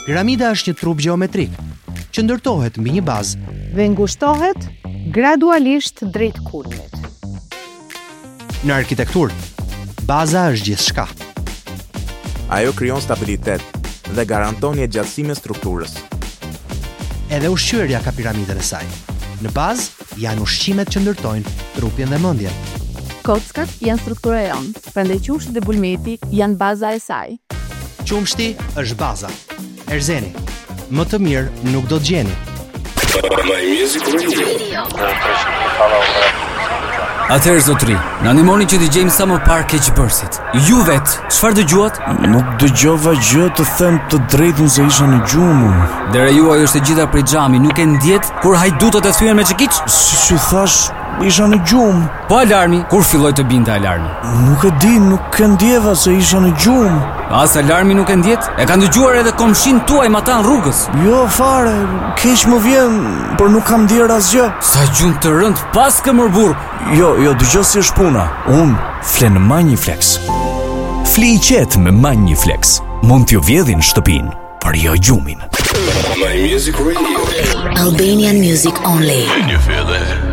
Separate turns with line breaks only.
Piramida është një trup gjeometrik që ndërtohet mbi një bazë
dhe ngushtohet gradualisht drejt kulmit.
Në arkitekturë, baza është gjithçka.
Ajo krijon stabilitet dhe garanton jetëgjatësimin e strukturës.
Edhe ushqyerja ka piramidën e saj. Në bazë janë ushqimet që ndërtojnë trupin dhe mendjen.
Kockat janë struktura e jonë, prandaj qumshti dhe bulmeti janë baza e saj.
Qumshti është baza. Erzeni, më të mirë nuk do të gjeni.
My Music Radio.
Atëherë zotri, në animoni që t'i gjejmë sa më parë keqbërësit. Ju vetë, çfarë dëgjuat?
Nuk dëgjova gjë, të them të drejtën se isha në gjumë.
Dera juaj është e gjitha prej xhami, nuk e ndjet kur hajdutët e thyen me çekiç?
Si thash, isha në gjumë.
Po alarmi, kur filloi të binte alarmi?
Nuk e di, nuk e ndjeva se isha në gjumë.
As alarmi nuk e ndjet? E kanë dëgjuar edhe komshin tuaj ma ta në rrugës?
Jo, fare, keq më vjen, por nuk kam ndjer asgjë.
Sa gjumë të rënd, pas ke mërbur.
Jo, dëgjoj si është puna. Unë fle në Magniflex.
Fli i qetë me Magniflex. Mund t'ju vjedhin shtëpinë, por jo gjumin.
My Music Radio.
Albanian music only.
Can you feel that?